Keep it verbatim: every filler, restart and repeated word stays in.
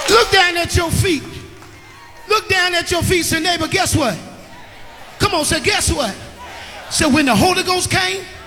Look down at your feet. Look down at your feet. Say, neighbor, guess what? Come on, say, guess what? So when the Holy Ghost came,